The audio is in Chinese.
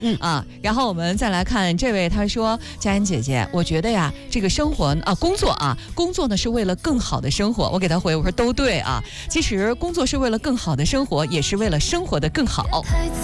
然后我们再来看这位，他说：佳妍姐姐，我觉得呀，这个生活工作呢是为了更好的生活。我给他回，我说都对啊，其实工作是为了更好的生活，也是为了生活的更好。